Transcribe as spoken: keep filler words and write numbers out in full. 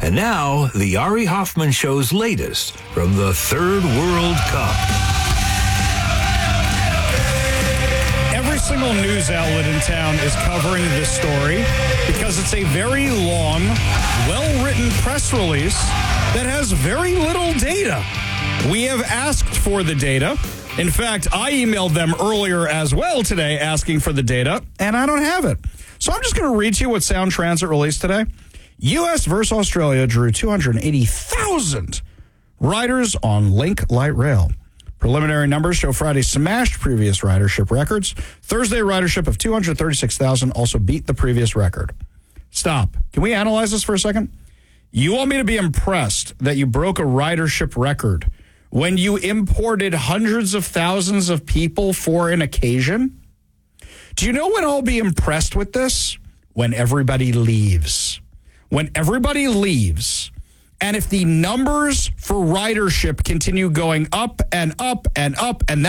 And now, the Ari Hoffman Show's latest from the Third World Cup. Every single news outlet in town is covering this story because it's a very long, well-written press release that has very little data. We have asked for the data. In fact, I emailed them earlier as well today asking for the data, and I don't have it. So I'm just going to read to you what Sound Transit released today. U S versus Australia drew two hundred eighty thousand riders on Link Light Rail. Preliminary numbers show Friday smashed previous ridership records. Thursday ridership of two hundred thirty-six thousand also beat the previous record. Stop. Can we analyze this for a second? You want me to be impressed that you broke a ridership record when you imported hundreds of thousands of people for an occasion? Do you know when I'll be impressed with this? When everybody leaves. When everybody leaves, and if the numbers for ridership continue going up and up and up, and that